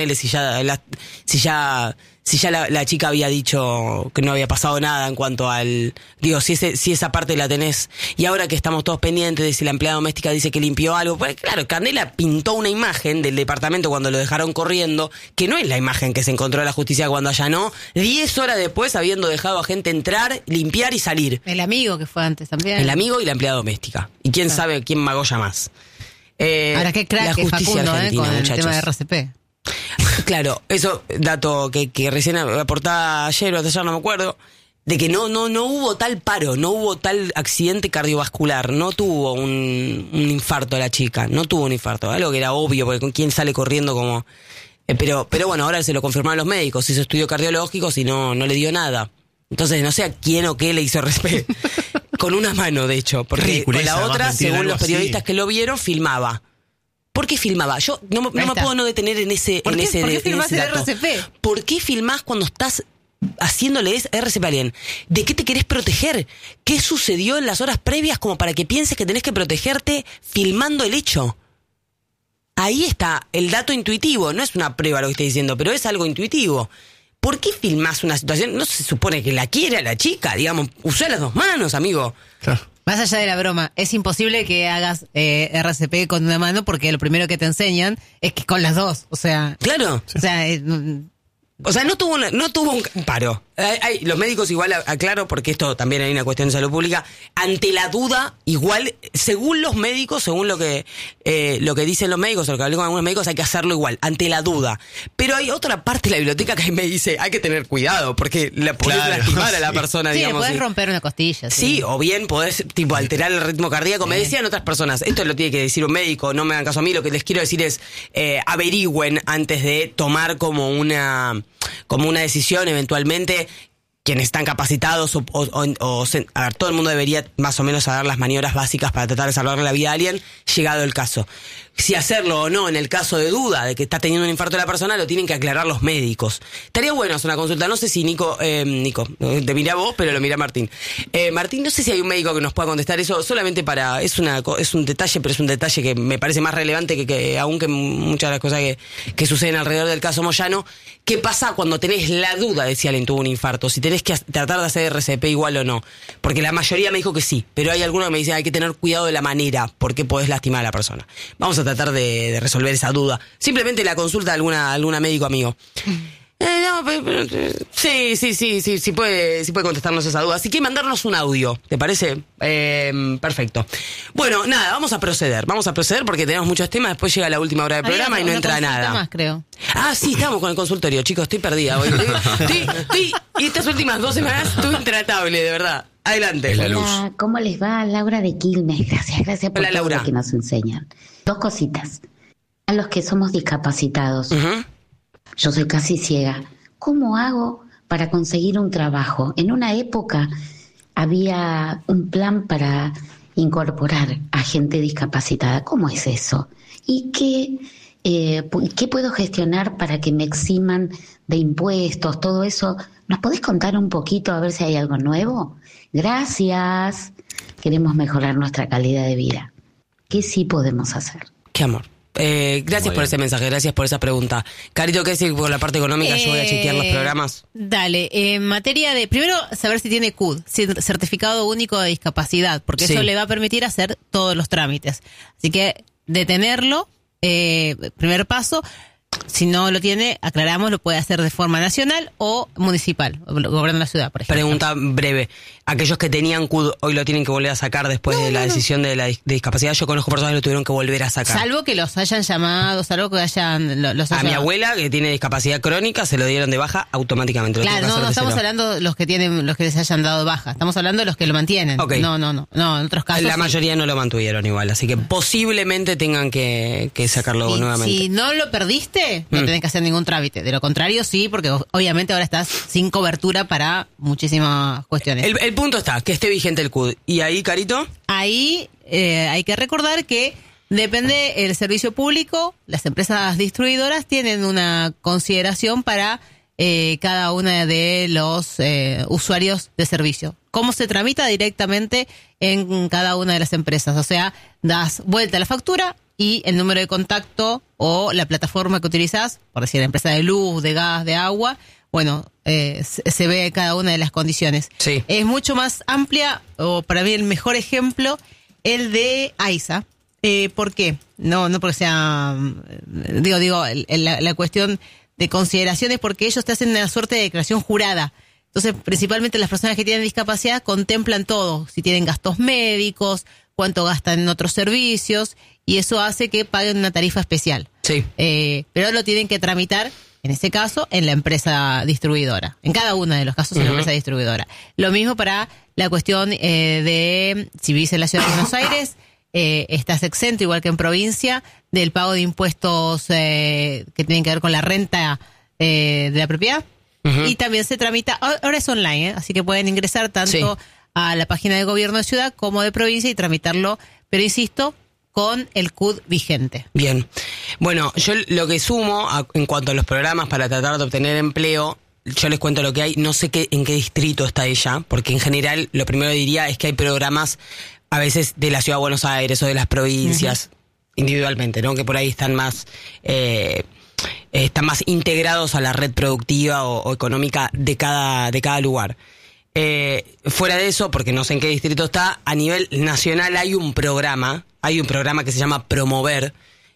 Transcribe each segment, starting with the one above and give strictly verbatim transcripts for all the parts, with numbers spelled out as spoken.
si ya la, si ya si ya la, la chica había dicho que no había pasado nada en cuanto al, digo, si ese, si esa parte la tenés, y ahora que estamos todos pendientes de si la empleada doméstica dice que limpió algo, pues claro, Candela pintó una imagen del departamento cuando lo dejaron corriendo, que no es la imagen que se encontró la justicia cuando allanó, diez horas después habiendo dejado a gente entrar, limpiar y salir. El amigo que fue antes también. El amigo y la empleada doméstica. Y quién claro. sabe quién magolla más. Eh, ahora qué crack la justicia Facundo, argentina, eh, con muchachos. el tema de R C P. Claro, eso, dato que, que recién aportaba ayer o hasta ayer, no me acuerdo, de que no, no, no hubo tal paro, no hubo tal accidente cardiovascular, no tuvo un, un infarto la chica, no tuvo un infarto, algo que era obvio, porque con quién sale corriendo como... Eh, pero, pero bueno, ahora se lo confirmaron los médicos, hizo estudio cardiológico, si no, no le dio nada. Entonces no sé a quién o qué le hizo respeto. Con una mano, de hecho, porque con la otra, según los periodistas así. Que lo vieron, filmaba. ¿Por qué filmaba? Yo no, no me puedo no detener en ese ¿Por en qué, ese ¿por qué en filmás ese el dato. R C P? ¿Por qué filmás cuando estás haciéndole R C P a alguien? ¿De qué te querés proteger? ¿Qué sucedió en las horas previas como para que pienses que tenés que protegerte filmando el hecho? Ahí está el dato intuitivo. No es una prueba lo que estoy diciendo, pero es algo intuitivo. ¿Por qué filmás una situación? No se supone que la quiere a la chica, digamos. Usá las dos manos, amigo. Claro. Más allá de la broma, es imposible que hagas eh, R C P con una mano porque lo primero que te enseñan es que con las dos, o sea... Claro. O sea... Eh, O sea, no tuvo una, no tuvo un paro. Hay, hay, los médicos igual, aclaro, porque esto también hay una cuestión de salud pública, ante la duda, igual, según los médicos, según lo que eh, lo que dicen los médicos, o lo que hablé con algunos médicos, hay que hacerlo igual, ante la duda. Pero hay otra parte de la biblioteca que me dice, hay que tener cuidado, porque la podés claro, lastimar sí. a la persona, sí, digamos. podés sí. romper una costilla. Sí. sí, o bien podés, tipo, alterar el ritmo cardíaco. Sí. Me decían otras personas, esto lo tiene que decir un médico, no me hagan caso a mí, lo que les quiero decir es, eh, averigüen antes de tomar como una... como una decisión eventualmente, quienes están capacitados o, o, o, o a ver, todo el mundo debería más o menos saber las maniobras básicas para tratar de salvarle la vida a alguien, llegado el caso. Si hacerlo o no en el caso de duda de que está teniendo un infarto la persona, lo tienen que aclarar los médicos. Estaría bueno hacer una consulta, no sé si Nico, eh, Nico, te miré a vos, pero lo miré a Martín. Eh, Martín, no sé si hay un médico que nos pueda contestar eso, solamente para, es una es un detalle, pero es un detalle que me parece más relevante que, que aún que muchas de las cosas que, que suceden alrededor del caso Moyano. ¿Qué pasa cuando tenés la duda de si alguien tuvo un infarto? Si tenés que tratar de hacer R C P igual o no. Porque la mayoría me dijo que sí, pero hay algunos que me dicen hay que tener cuidado de la manera, porque podés lastimar a la persona. Vamos a tratar de, de resolver esa duda. Simplemente la consulta de alguna, alguna médico amigo. Eh, no, pero, pero, sí, sí, sí, sí, sí puede, sí puede contestarnos esa duda. Así que mandarnos un audio, ¿te parece? Eh, perfecto. Bueno, nada, vamos a proceder. Vamos a proceder porque tenemos muchos temas. Después llega la última hora del Había programa y no entra nada. Más, creo. Ah, sí, estamos con el consultorio, chicos. Estoy perdida hoy. Estoy, estoy, estoy, y estas últimas dos semanas estuve intratable, de verdad. Adelante. La luz. Hola, ¿cómo les va? Laura de Quilmes. Gracias, gracias por Hola, todo Laura. lo que nos enseñan. Dos cositas. A los que somos discapacitados, Uh-huh. yo soy casi ciega. ¿Cómo hago para conseguir un trabajo? En una época había un plan para incorporar a gente discapacitada. ¿Cómo es eso? ¿Y qué, eh, qué puedo gestionar para que me eximan de impuestos, todo eso? ¿Nos podés contar un poquito a ver si hay algo nuevo? Gracias. Queremos mejorar nuestra calidad de vida. ¿Qué sí podemos hacer? Qué amor. Eh, gracias Muy por bien. ese mensaje, gracias por esa pregunta. Carito, ¿qué decir por la parte económica? Yo voy a chequear los programas. Dale, en materia de, primero saber si tiene C U D, Certificado Único de Discapacidad, porque Sí. eso le va a permitir hacer todos los trámites. Así que de tenerlo, eh, primer paso. Si no lo tiene, aclaramos, lo puede hacer de forma nacional o municipal, o el gobierno de la ciudad, por ejemplo. Pregunta breve. Aquellos que tenían C U D hoy lo tienen que volver a sacar después No, de la no, no. decisión de la dis- de discapacidad. Yo conozco personas que lo tuvieron que volver a sacar. Salvo que los hayan llamado, salvo que hayan lo- los A hayan... mi abuela, que tiene discapacidad crónica, se lo dieron de baja automáticamente. Lo Claro, tuvo que no, hacer no de estamos cero. hablando de los que tienen, los que les hayan dado baja. Estamos hablando de los que lo mantienen. Ok. No, no, no. No, en otros casos. La sí. mayoría no lo mantuvieron igual, así que posiblemente tengan que, que sacarlo Si- nuevamente. Si no lo perdiste, no Mm. tenés que hacer ningún trámite. De lo contrario, sí, porque obviamente ahora estás sin cobertura para muchísimas cuestiones. El, el punto está, que esté vigente el C U D. Y ahí, Carito, Ahí eh, hay que recordar que depende el servicio público, las empresas distribuidoras tienen una consideración para eh, cada una de los eh, usuarios de servicio. ¿Cómo se tramita? Directamente en cada una de las empresas. O sea, das vuelta a la factura y el número de contacto o la plataforma que utilizás, por decir, la empresa de luz, de gas, de agua, bueno, eh, se, se ve cada una de las condiciones. Sí. Es mucho más amplia, o para mí el mejor ejemplo, el de AISA. Eh, ¿Por qué? No, no porque sea, digo, digo, el, el, la, la cuestión de consideraciones, porque ellos te hacen una suerte de declaración jurada. Entonces, principalmente las personas que tienen discapacidad contemplan todo, si tienen gastos médicos, cuánto gastan en otros servicios, y eso hace que paguen una tarifa especial. Sí. Eh, pero lo tienen que tramitar, en este caso, en la empresa distribuidora. En cada uno de los casos, uh-huh. en la empresa distribuidora. Lo mismo para la cuestión eh, de, si vivís en la ciudad de Buenos Aires, eh, estás exento, igual que en provincia, del pago de impuestos eh, que tienen que ver con la renta eh, de la propiedad. Uh-huh. Y también se tramita, ahora es online, ¿eh? Así que pueden ingresar tanto sí. a la página de gobierno de ciudad como de provincia y tramitarlo, pero insisto, con el C U D vigente. Bien. Bueno, yo lo que sumo a, en cuanto a los programas para tratar de obtener empleo, yo les cuento lo que hay. No sé qué, en qué distrito está ella, porque en general lo primero que diría es que hay programas a veces de la ciudad de Buenos Aires o de las provincias, uh-huh. individualmente, ¿no? Que por ahí están más eh, están más integrados a la red productiva o, o económica de cada de cada lugar. Eh, fuera de eso, porque no sé en qué distrito está, a nivel nacional hay un programa, hay un programa que se llama Promover,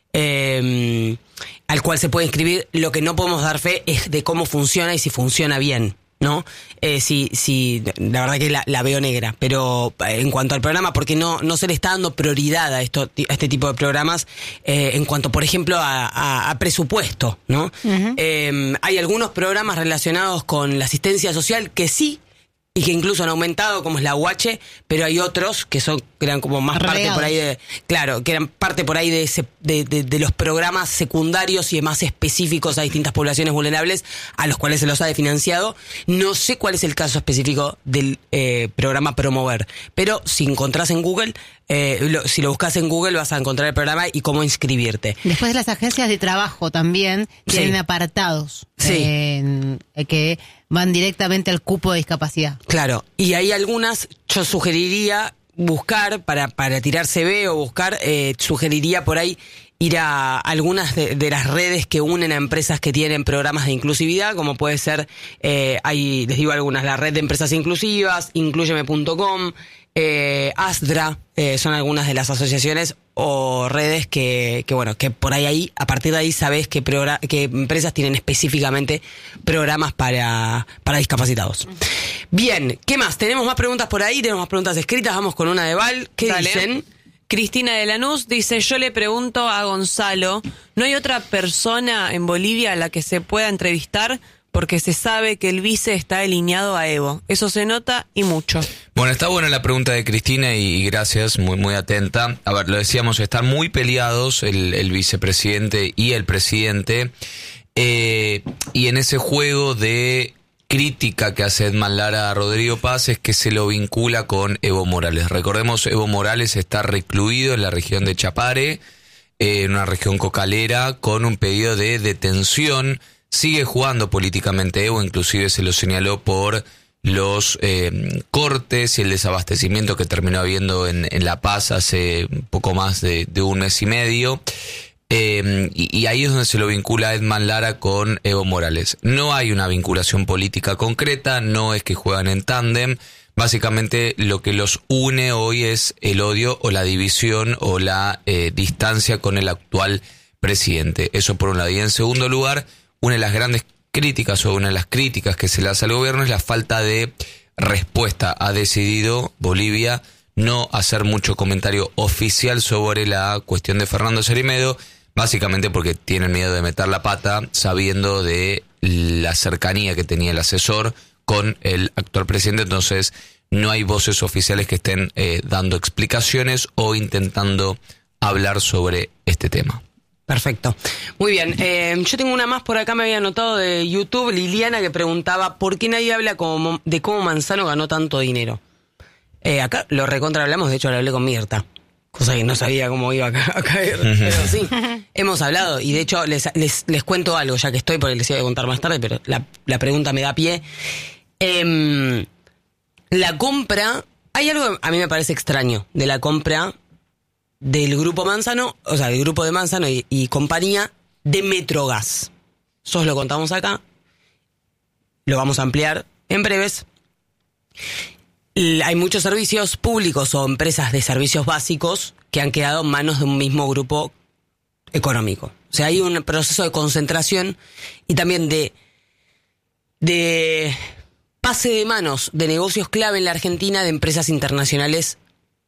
eh, al cual se puede inscribir. Lo que no podemos dar fe es de cómo funciona y si funciona bien, ¿no? Eh, si, si, la verdad que la, la veo negra, pero en cuanto al programa, porque no, no se le está dando prioridad a, esto, a este tipo de programas, eh, en cuanto, por ejemplo, a, a, a presupuesto, ¿no? Uh-huh. Eh, hay algunos programas relacionados con la asistencia social que sí, y que incluso han aumentado, como es la U H, pero hay otros que son que eran como más parte por ahí de, claro, que eran parte por ahí de, ese, de, de, de los programas secundarios y más específicos a distintas poblaciones vulnerables a los cuales se los ha financiado. No sé cuál es el caso específico del eh, programa Promover, pero si encontrás en Google, eh, lo, si lo buscas en Google vas a encontrar el programa y cómo inscribirte. Después las agencias de trabajo también tienen sí. apartados sí. eh, que van directamente al cupo de discapacidad. Claro, y hay algunas, yo sugeriría buscar, para, para tirar C V o buscar, eh, sugeriría por ahí ir a algunas de, de las redes que unen a empresas que tienen programas de inclusividad, como puede ser, eh, hay, les digo algunas, la red de empresas inclusivas, incluyeme punto com, eh, ASDRA, eh, son algunas de las asociaciones o redes que, que bueno, que por ahí, ahí a partir de ahí sabés que, programa, que empresas tienen específicamente programas para, para discapacitados. Bien, ¿qué más? Tenemos más preguntas por ahí, tenemos más preguntas escritas, vamos con una de Val. ¿Qué Dale. dicen? Cristina de Lanús dice, yo le pregunto a Gonzalo, ¿no hay otra persona en Bolivia a la que se pueda entrevistar? Porque se sabe que el vice está alineado a Evo. Eso se nota y mucho. Bueno, está buena la pregunta de Cristina y, y gracias, muy muy atenta. A ver, lo decíamos, están muy peleados el, el vicepresidente y el presidente. Eh, y en ese juego de crítica que hace Edman Lara a Rodrigo Paz es que se lo vincula con Evo Morales. Recordemos, Evo Morales está recluido en la región de Chapare, eh, en una región cocalera, con un pedido de detención. Sigue jugando políticamente Evo, inclusive se lo señaló por los eh, cortes y el desabastecimiento que terminó habiendo en, en La Paz hace poco más de, de un mes y medio. Eh, y, y ahí es donde se lo vincula Edman Lara con Evo Morales. No hay una vinculación política concreta, no es que juegan en tándem. Básicamente lo que los une hoy es el odio o la división o la eh, distancia con el actual presidente. Eso por un lado. Y en segundo lugar, una de las grandes críticas o una de las críticas que se le hace al gobierno es la falta de respuesta. Ha decidido Bolivia no hacer mucho comentario oficial sobre la cuestión de Fernando Cermedo, básicamente porque tienen miedo de meter la pata, sabiendo de la cercanía que tenía el asesor con el actual presidente. Entonces no hay voces oficiales que estén eh, dando explicaciones o intentando hablar sobre este tema. Perfecto. Muy bien. Eh, yo tengo una más por acá, me había anotado de YouTube, Liliana, que preguntaba ¿por qué nadie habla como, de cómo Manzano ganó tanto dinero? Eh, acá lo recontra hablamos, de hecho lo hablé con Mirta, cosa que no sabía cómo iba a, ca- a caer, pero sí, hemos hablado, y de hecho les, les, les cuento algo, ya que estoy, porque les iba a contar más tarde, pero la, la pregunta me da pie. Eh, la compra, hay algo que a mí me parece extraño de la compra del grupo Manzano, o sea, del grupo de Manzano y, y compañía de Metrogas. Nosotros lo contamos acá, lo vamos a ampliar en breves. Hay muchos servicios públicos o empresas de servicios básicos que han quedado en manos de un mismo grupo económico. O sea, hay un proceso de concentración y también de, de pase de manos de negocios clave en la Argentina de empresas internacionales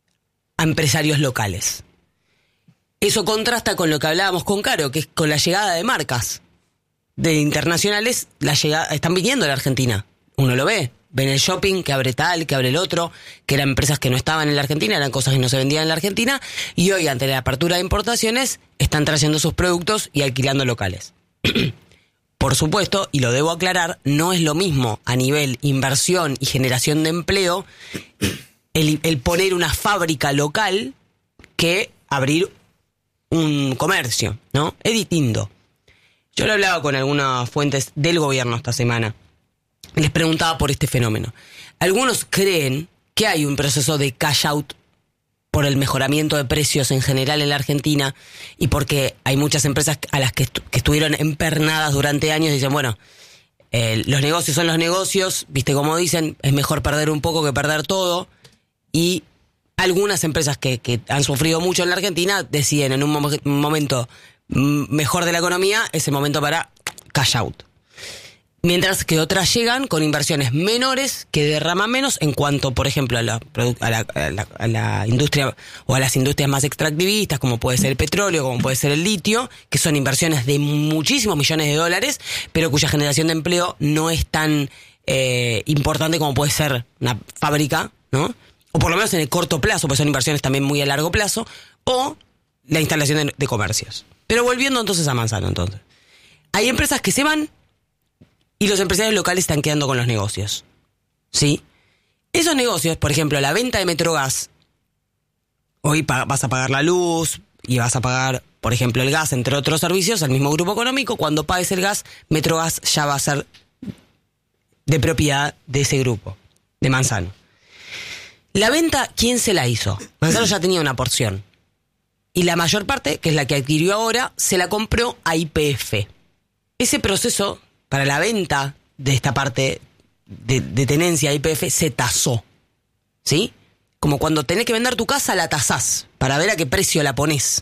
a empresarios locales. Eso contrasta con lo que hablábamos con Caro, que es con la llegada de marcas de internacionales, la llegada, están viniendo a la Argentina. Uno lo ve. Ven el shopping, que abre tal, que abre el otro, que eran empresas que no estaban en la Argentina, eran cosas que no se vendían en la Argentina, y hoy, ante la apertura de importaciones, están trayendo sus productos y alquilando locales. Por supuesto, y lo debo aclarar, no es lo mismo a nivel inversión y generación de empleo el, el poner una fábrica local que abrir un comercio, ¿no? Es distinto. Yo lo hablaba con algunas fuentes del gobierno esta semana. Les preguntaba por este fenómeno. Algunos creen que hay un proceso de cash out por el mejoramiento de precios en general en la Argentina y porque hay muchas empresas a las que, estu- que estuvieron empernadas durante años y dicen, bueno, eh, los negocios son los negocios, viste como dicen, es mejor perder un poco que perder todo, y algunas empresas que, que han sufrido mucho en la Argentina deciden en un, mom- un momento mejor de la economía, ese momento para cash out. Mientras que otras llegan con inversiones menores que derraman menos en cuanto, por ejemplo, a la, a la, a la, a la industria o a las industrias más extractivistas, como puede ser el petróleo, como puede ser el litio, que son inversiones de muchísimos millones de dólares, pero cuya generación de empleo no es tan eh, importante como puede ser una fábrica, ¿no? O por lo menos en el corto plazo, pues son inversiones también muy a largo plazo, o la instalación de, de comercios. Pero volviendo entonces a Manzano, entonces. Hay empresas que se van y los empresarios locales están quedando con los negocios. ¿Sí? Esos negocios, por ejemplo, la venta de Metrogas, hoy pa- vas a pagar la luz y vas a pagar, por ejemplo, el gas, entre otros servicios, al mismo grupo económico. Cuando pagues el gas, Metrogas ya va a ser de propiedad de ese grupo, de Manzano. La venta, ¿quién se la hizo? Manzano ya tenía una porción. Y la mayor parte, que es la que adquirió ahora, se la compró a Y P F. Ese proceso para la venta de esta parte de, de tenencia a Y P F se tasó. ¿Sí? Como cuando tenés que vender tu casa, la tasás para ver a qué precio la ponés.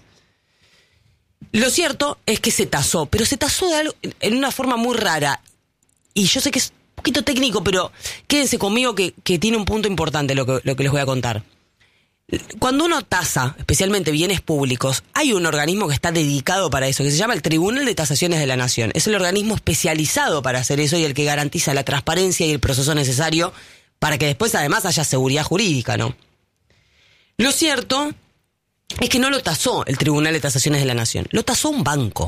Lo cierto es que se tasó, pero se tasó de algo, en una forma muy rara. Y yo sé que es un poquito técnico, pero quédense conmigo que, que tiene un punto importante lo que, lo que les voy a contar. Cuando uno tasa, especialmente bienes públicos, hay un organismo que está dedicado para eso, que se llama el Tribunal de Tasaciones de la Nación. Es el organismo especializado para hacer eso y el que garantiza la transparencia y el proceso necesario para que después además haya seguridad jurídica, ¿no? Lo cierto es que no lo tasó el Tribunal de Tasaciones de la Nación, lo tasó un banco.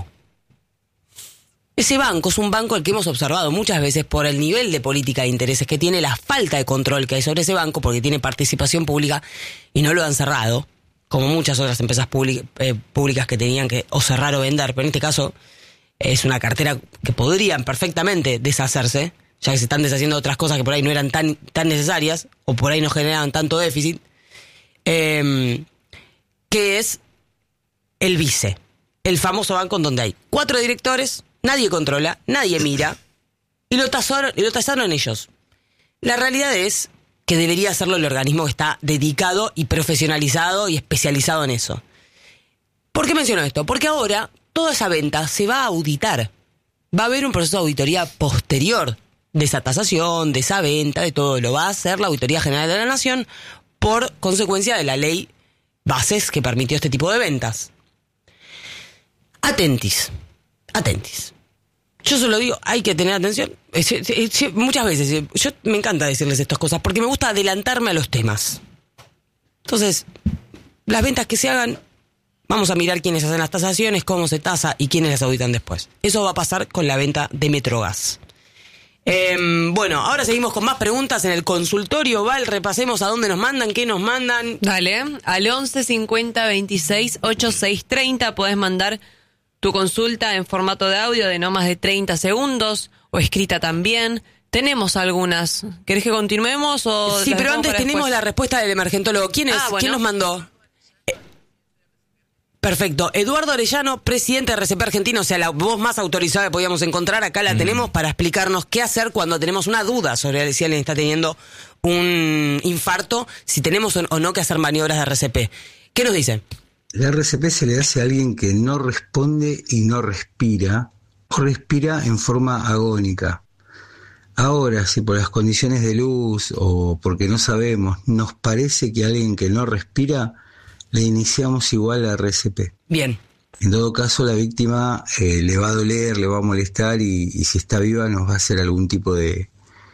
Ese banco es un banco al que hemos observado muchas veces por el nivel de política de intereses que tiene, la falta de control que hay sobre ese banco, porque tiene participación pública y no lo han cerrado, como muchas otras empresas públic- eh, públicas que tenían que o cerrar o vender, pero en este caso es una cartera que podrían perfectamente deshacerse, ya que se están deshaciendo otras cosas que por ahí no eran tan, tan necesarias, o por ahí no generaban tanto déficit, eh, que es el Vice, el famoso banco en donde hay cuatro directores. Nadie controla, nadie mira, y lo tasaron, y lo tasaron ellos. La realidad es que debería hacerlo el organismo que está dedicado y profesionalizado y especializado en eso. ¿Por qué menciono esto? Porque ahora toda esa venta se va a auditar. Va a haber un proceso de auditoría posterior de esa tasación, de esa venta, de todo. Lo va a hacer la Auditoría General de la Nación por consecuencia de la ley bases que permitió este tipo de ventas. Atentis. Atentis. Yo solo digo, hay que tener atención. Muchas veces, yo me encanta decirles estas cosas porque me gusta adelantarme a los temas. Entonces, las ventas que se hagan, vamos a mirar quiénes hacen las tasaciones, cómo se tasa y quiénes las auditan después. Eso va a pasar con la venta de Metrogas. Eh, bueno, ahora seguimos con más preguntas en el consultorio. Val, repasemos a dónde nos mandan, qué nos mandan. Dale, al once cincuenta veintiséis ochenta y seis treinta podés mandar tu consulta en formato de audio de no más de treinta segundos o escrita también. Tenemos algunas. ¿Querés que continuemos o...? Sí, pero antes tenemos después? la respuesta del emergentólogo. ¿Quién es? Ah, bueno. ¿Quién nos mandó? Perfecto. Eduardo Arellano, presidente de R C P Argentina, o sea, la voz más autorizada que podíamos encontrar, acá la mm. tenemos para explicarnos qué hacer cuando tenemos una duda sobre si alguien está teniendo un infarto, si tenemos o no que hacer maniobras de R C P. ¿Qué nos dice? La R C P se le hace a alguien que no responde y no respira, o respira en forma agónica. Ahora, si por las condiciones de luz o porque no sabemos, nos parece que alguien que no respira, le iniciamos igual a R C P. Bien. En todo caso, la víctima eh, le va a doler, le va a molestar y, y si está viva nos va a hacer algún tipo de,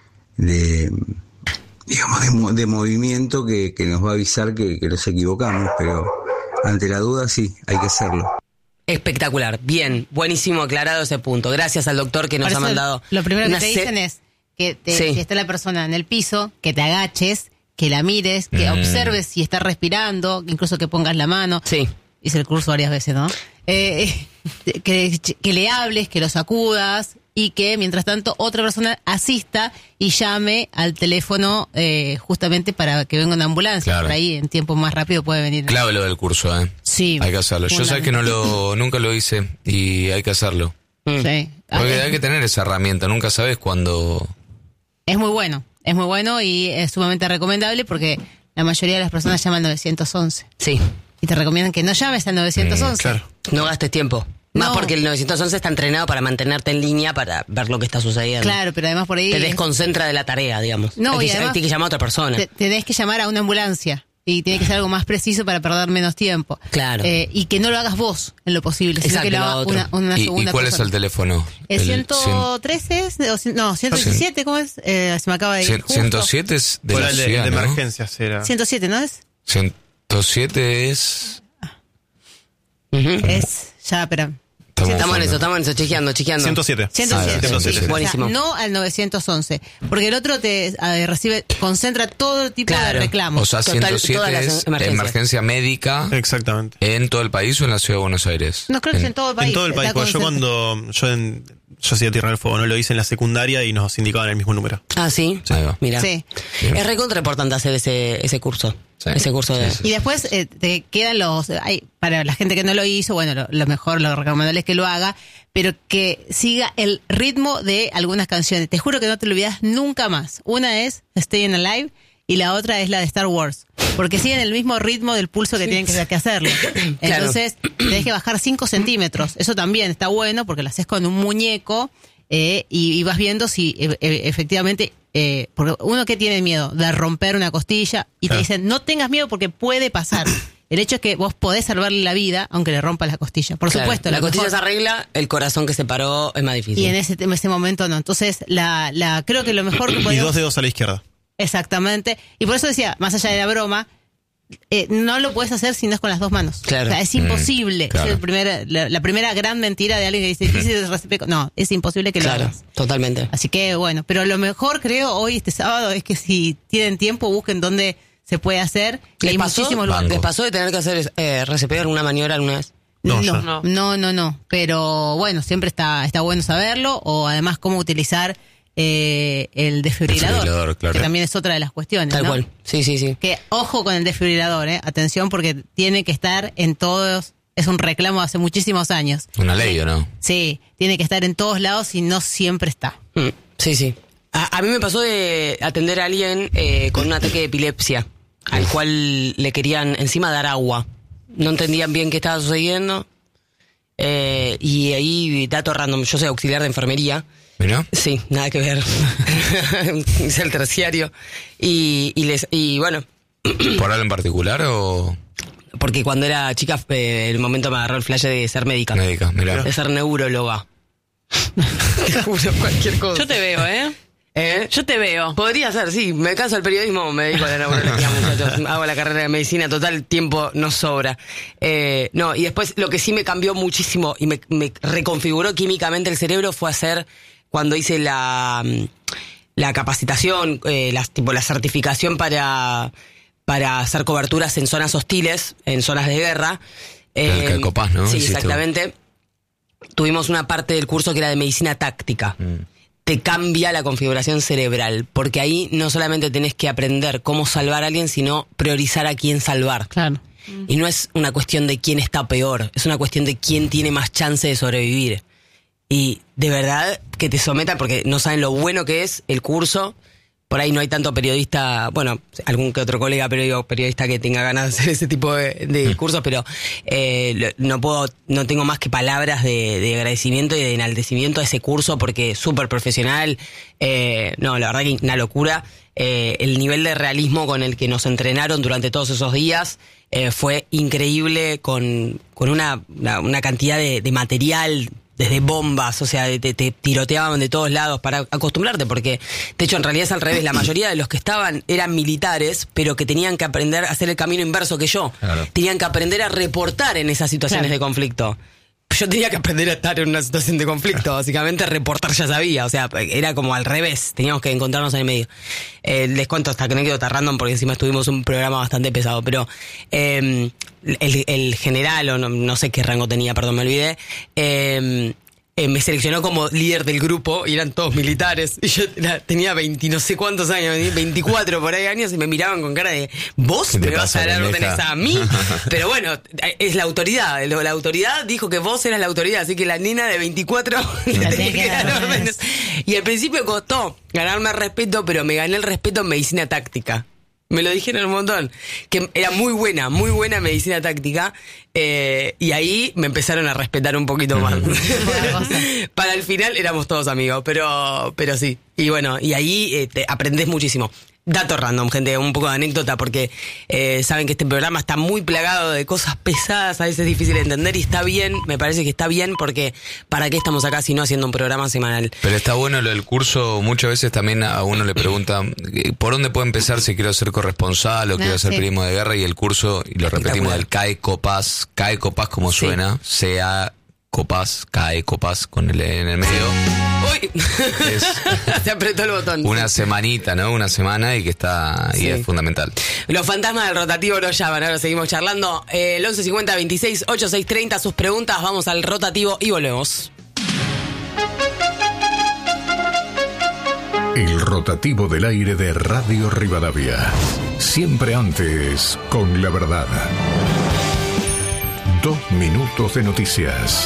de digamos, de, de movimiento que, que nos va a avisar que, que nos equivocamos, pero ante la duda sí, hay que hacerlo. Espectacular, bien, buenísimo aclarado ese punto. Gracias al doctor que nos ha mandado. Lo primero que te se... dicen es que te, sí. si está la persona en el piso, que te agaches, que la mires, que mm. observes si está respirando, incluso que pongas la mano. Sí. Hice el curso varias veces, ¿no? Eh, que, que le hables, que lo sacudas y que mientras tanto otra persona asista y llame al teléfono eh, justamente para que venga una ambulancia. Claro. Por ahí en tiempo más rápido puede venir. Clave lo del curso, ¿eh? Sí. Hay que hacerlo. Yo sé que no lo, nunca lo hice y hay que hacerlo. Mm. Sí. Porque hay que tener esa herramienta, nunca sabes cuándo... Es muy bueno, es muy bueno y es sumamente recomendable porque la mayoría de las personas llaman al nueve once. Sí. Y te recomiendan que no llames al nueve once. Mm, claro. No gastes tiempo. Más No. porque el nueve once está entrenado para mantenerte en línea, para ver lo que está sucediendo. Claro, pero además por ahí... Te desconcentra de la tarea, digamos. No, hay y que, además hay que llamar a otra persona. Te, tenés que llamar a una ambulancia y tiene que ser algo más preciso para perder menos tiempo. Claro. Eh, y que no lo hagas vos en lo posible, sino Exacto, que lo lo haga otro. una, una ¿Y, segunda ¿Y cuál persona. es el teléfono? ¿El El ciento trece es? O cien- No, ciento diecisiete, ¿cómo es? Eh, se me acaba de ir. cien- justo. ciento siete es de Fuera la el de, ciudad, de ¿no? emergencias era. ciento siete, ¿no es? ciento siete es... Ujú. Es, ya, espera. Estamos, Estamos en buscando. eso, estamos en eso, chequeando, chequeando. ciento siete. ciento siete. Ah, ciento siete. Sí. Buenísimo. O sea, no al nueve once, porque el otro te eh, recibe, concentra todo tipo Claro. de reclamos. O sea, Total, ciento siete todas las es emergencias. emergencia médica Exactamente. en todo el país o en la ciudad de Buenos Aires. no creo que sea en todo el país. En todo el país, está porque yo concentrado. cuando yo en, yo hacía Tierra del Fuego, no lo hice en la secundaria y nos indicaban el mismo número. Ah, sí. Ahí va. Mira. Sí. Es recontra importante hacer ese, ese curso. Sí. Ese curso de... Sí, sí. Y después eh, te quedan los... Hay, para la gente que no lo hizo, bueno, lo, lo mejor, lo recomendable es que lo haga, pero que siga el ritmo de algunas canciones. Te juro que no te lo olvidas nunca más. Una es Staying Alive y la otra es la de Star Wars. Porque siguen el mismo ritmo del pulso que tienen que, que hacerlo. Entonces, tenés que bajar cinco centímetros. Eso también está bueno porque lo haces con un muñeco eh, y, y vas viendo si e- e- efectivamente... Eh, porque uno que tiene miedo de romper una costilla y Claro. te dicen no tengas miedo porque puede pasar. El hecho es que vos podés salvarle la vida aunque le rompas la costilla. Por Claro, supuesto. la lo costilla mejor- se arregla, el corazón que se paró es más difícil. y en ese, en ese momento no. Entonces, la, la, creo que lo mejor que Y podemos... dos dedos a la izquierda. Exactamente. Y por eso decía, más allá de la broma, eh, no lo puedes hacer si no es con las dos manos. Claro. O sea, es imposible. Mm, claro. Es el primer- la, la primera gran mentira de alguien que dice, "Dice de R C P". No, es imposible que lo Claro, hagas. totalmente. Así que bueno, pero lo mejor creo hoy, este sábado, es que si tienen tiempo busquen dónde se puede hacer. Y ¿Les hay pasó, muchísimos lugares. ¿Les pasó de tener que hacer eh, R C P alguna maniobra alguna vez? No, No, yo no, no. no, no, Pero bueno, siempre está, está bueno saberlo, o además cómo utilizar eh, el desfibrilador, Desfibrilador, claro. que también es otra de las cuestiones. Tal ¿no? cual. Sí, sí, sí. Que ojo con el desfibrilador, eh. Atención porque tiene que estar en todos, es un reclamo de hace muchísimos años. Una ley, ¿o no? Sí, tiene que estar en todos lados y no siempre está. Mm, sí, sí. A, a mí me pasó de atender a alguien eh, con un ataque de epilepsia, al cual le querían encima dar agua. No entendían bien qué estaba sucediendo. Eh, y ahí, dato random, yo soy auxiliar de enfermería. ¿Mirá? Sí, nada que ver. Es el terciario. Y, y, les, y bueno, ¿Por algo en particular o porque cuando era chica, eh, el momento me agarró el flash de ser médica. médica? Mirá. De ser neuróloga. Te juro, cualquier cosa. Yo te veo, ¿eh? ¿Eh? Yo te veo. Podría ser, sí. Me canso del periodismo, me dedico a la neurología, muchachos. Hago la carrera de medicina, total, tiempo no sobra. Eh, no, y después lo que sí me cambió muchísimo y me, me reconfiguró químicamente el cerebro fue hacer, cuando hice la, la capacitación, eh, las, tipo la certificación para, para hacer coberturas en zonas hostiles, en zonas de guerra. El que copás, ¿no? Sí, Hiciste exactamente. Tuvimos una parte del curso que era de medicina táctica. Mm. Te cambia la configuración cerebral, porque ahí no solamente tenés que aprender cómo salvar a alguien, sino priorizar a quién salvar. Claro. Mm. Y no es una cuestión de quién está peor, es una cuestión de quién tiene más chance de sobrevivir. Y de verdad que te sometan, porque no saben lo bueno que es el curso. Por ahí no hay tanto periodista, bueno, algún que otro colega periódico, periodista que tenga ganas de hacer ese tipo de, de cursos, pero eh, no puedo, no tengo más que palabras de, de agradecimiento y de enaltecimiento a ese curso, porque súper profesional, eh, no, la verdad que una locura. Eh, el nivel de realismo con el que nos entrenaron durante todos esos días eh, fue increíble, con, con una, una, una cantidad de, de material, desde bombas, o sea, te, te tiroteaban de todos lados para acostumbrarte, porque de hecho en realidad es al revés, la mayoría de los que estaban eran militares, pero que tenían que aprender a hacer el camino inverso que yo. Claro. Tenían que aprender a reportar en esas situaciones claro. de conflicto. Yo tenía que aprender a estar en una situación de conflicto, básicamente reportar ya sabía, o sea, era como al revés, teníamos que encontrarnos en el medio. Eh, les cuento esta anécdota random porque encima estuvimos un programa bastante pesado, pero eh, el, el general, o no, no sé qué rango tenía, perdón, me olvidé, eh, Eh, me seleccionó como líder del grupo y eran todos militares y yo era, tenía veinte no sé cuántos años, veinticuatro por ahí años, y me miraban con cara de vos me vas a dar órdenes a mí, pero bueno, es la autoridad, la autoridad dijo que vos eras la autoridad, así que la nena de veinticuatro le tenía que dar órdenes. Y al principio costó ganarme el respeto, pero me gané el respeto en medicina táctica. Me lo dijeron un montón, que era muy buena, muy buena medicina táctica, eh, y ahí me empezaron a respetar un poquito más. Para el final éramos todos amigos, pero pero sí. Y bueno, y ahí eh, te aprendés muchísimo. Dato random, gente, un poco de anécdota, porque eh, saben que este programa está muy plagado de cosas pesadas, a veces difícil de entender, y está bien, me parece que está bien, porque ¿para qué estamos acá si no haciendo un programa semanal? Pero está bueno lo del curso, muchas veces también a uno le preguntan ¿por dónde puedo empezar si quiero ser corresponsal o no, quiero ser sí. periodismo de guerra? Y el curso, y lo repetimos, del C A E Copaz, C A E Copaz como sí. suena, C A Copaz, C A E Copaz con el en el medio. ¡Uy! Es se apretó el botón. Una semanita, ¿no? Una semana y que está sí. y es fundamental. Los fantasmas del rotativo nos llaman, ahora seguimos charlando. Eh, el once cincuenta veintiséis ochenta y seis treinta, sus preguntas, vamos al rotativo y volvemos. El rotativo del aire de Radio Rivadavia. Siempre antes, con la verdad. Dos minutos de noticias.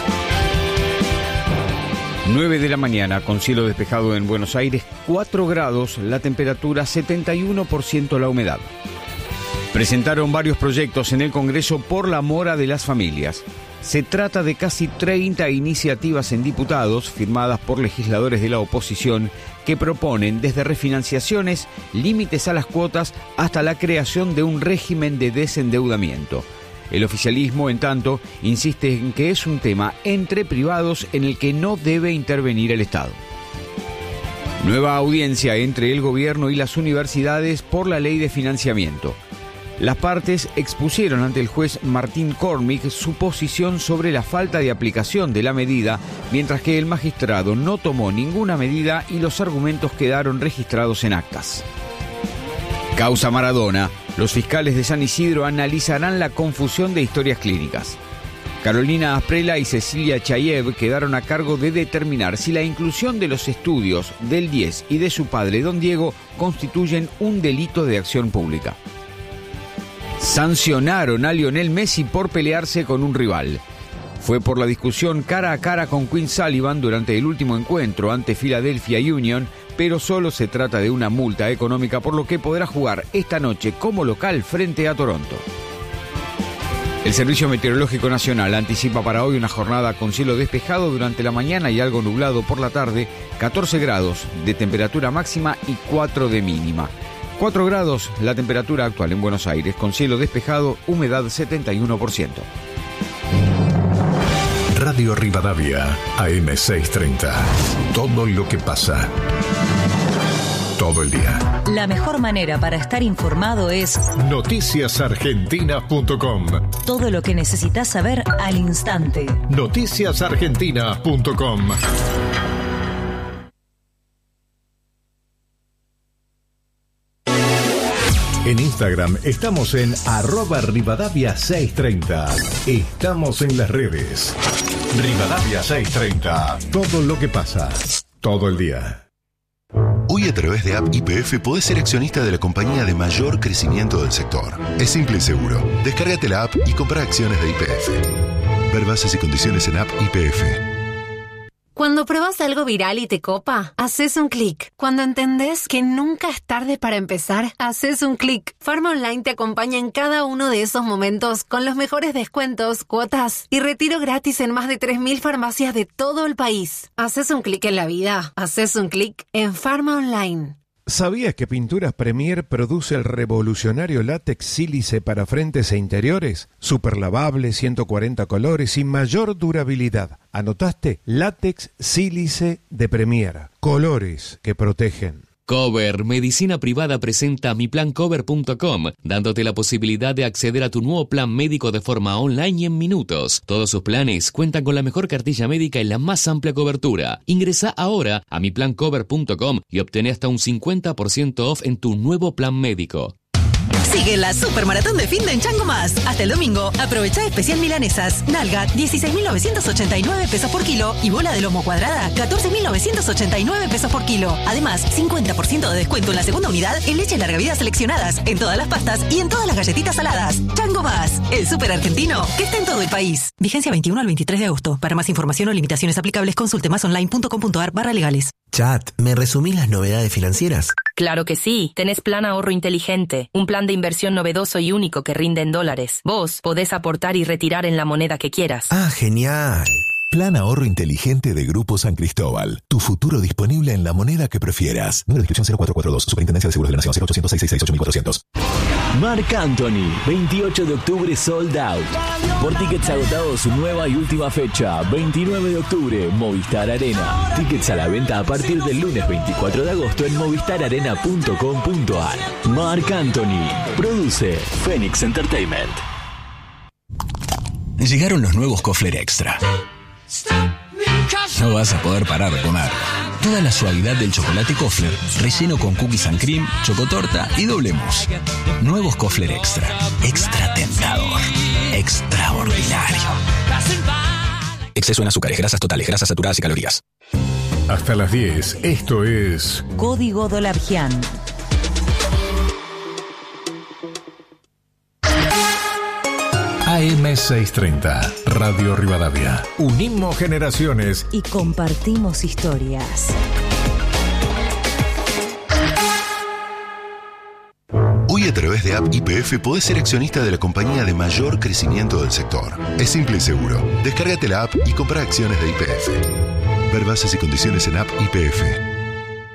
nueve de la mañana, con cielo despejado en Buenos Aires, cuatro grados, la temperatura setenta y uno por ciento la humedad. Presentaron varios proyectos en el Congreso por la mora de las familias. Se trata de casi treinta iniciativas en diputados, firmadas por legisladores de la oposición, que proponen desde refinanciaciones, límites a las cuotas, hasta la creación de un régimen de desendeudamiento. El oficialismo, en tanto, insiste en que es un tema entre privados en el que no debe intervenir el Estado. Nueva audiencia entre el gobierno y las universidades por la ley de financiamiento. Las partes expusieron ante el juez Martín Cormick su posición sobre la falta de aplicación de la medida, mientras que el magistrado no tomó ninguna medida y los argumentos quedaron registrados en actas. Causa Maradona. Los fiscales de San Isidro analizarán la confusión de historias clínicas. Carolina Asprela y Cecilia Chayev quedaron a cargo de determinar si la inclusión de los estudios del diez y de su padre, don Diego, constituyen un delito de acción pública. Sancionaron a Lionel Messi por pelearse con un rival. Fue por la discusión cara a cara con Quinn Sullivan durante el último encuentro ante Philadelphia Union, pero solo se trata de una multa económica, por lo que podrá jugar esta noche como local frente a Toronto. El Servicio Meteorológico Nacional anticipa para hoy una jornada con cielo despejado durante la mañana y algo nublado por la tarde, catorce grados de temperatura máxima y cuatro de mínima. cuatro grados la temperatura actual en Buenos Aires, con cielo despejado, humedad setenta y uno por ciento. Radio Rivadavia, A M seiscientos treinta. Todo lo que pasa. Todo el día. La mejor manera para estar informado es noticias argentinas punto com. Todo lo que necesitas saber al instante. noticias argentinas punto com. En Instagram estamos en arroba Rivadavia seiscientos treinta. Estamos en las redes. Rivadavia seiscientos treinta. Todo lo que pasa. Todo el día. Hoy Hoy a través de App Y P F podés ser accionista de la compañía de mayor crecimiento del sector. Es simple y seguro. Descárgate la app y comprá acciones de Y P F. Ver bases y condiciones en App Y P F. Cuando pruebas algo viral y te copa, haces un clic. Cuando entendés que nunca es tarde para empezar, haces un clic. Pharma Online te acompaña en cada uno de esos momentos con los mejores descuentos, cuotas y retiro gratis en más de tres mil farmacias de todo el país. Haces un clic en la vida. Haces un clic en Pharma Online. ¿Sabías que Pinturas Premier produce el revolucionario látex sílice para frentes e interiores? Super lavable, ciento cuarenta colores y mayor durabilidad. ¿Anotaste? Látex sílice de Premier. Colores que protegen. Cover Medicina Privada presenta mi plan cover punto com, dándote la posibilidad de acceder a tu nuevo plan médico de forma online y en minutos. Todos sus planes cuentan con la mejor cartilla médica y la más amplia cobertura. Ingresa ahora a mi plan cover punto com y obtén hasta un cincuenta por ciento off en tu nuevo plan médico. Sigue la Supermaratón de Finde en Chango Más. Hasta el domingo, aprovecha especial milanesas. Nalga, dieciséis mil novecientos ochenta y nueve pesos por kilo. Y bola de lomo cuadrada, catorce mil novecientos ochenta y nueve pesos por kilo. Además, cincuenta por ciento de descuento en la segunda unidad en leche larga vida seleccionadas, en todas las pastas y en todas las galletitas saladas. Chango Más, el súper argentino que está en todo el país. Vigencia veintiuno al veintitrés de agosto. Para más información o limitaciones aplicables, consulte masonline punto com punto ar barra legales. Chat, ¿me resumís las novedades financieras? Claro que sí. Tenés Plan Ahorro Inteligente, un plan de inversión novedoso y único que rinde en dólares. Vos podés aportar y retirar en la moneda que quieras. Ah, genial. Plan Ahorro Inteligente de Grupo San Cristóbal. Tu futuro disponible en la moneda que prefieras. Número de inscripción cero cuatro cuatro dos. Superintendencia de Seguros de la Nación cero ochocientos seiscientos sesenta y seis ocho mil cuatrocientos. Marc Anthony, veintiocho de octubre sold out. Por tickets agotados, su nueva y última fecha, veintinueve de octubre, Movistar Arena. Tickets a la venta a partir del lunes veinticuatro de agosto en movistar arena punto com punto ar. Marc Anthony, produce Phoenix Entertainment. Llegaron los nuevos Kofler Extra. No vas a poder parar de comer. Toda la suavidad del chocolate Kofler, relleno con cookies and cream, chocotorta y doble mousse. Nuevos Kofler Extra. Extra tentador. Extraordinario. Exceso en azúcares, grasas totales, grasas saturadas y calorías. Hasta las diez, esto es... Código Dolargian. A M seiscientos treinta, Radio Rivadavia. Unimos generaciones y compartimos historias. Hoy a través de App Y P F podés ser accionista de la compañía de mayor crecimiento del sector. Es simple y seguro. Descárgate la app y comprá acciones de Y P F. Ver bases y condiciones en App Y P F.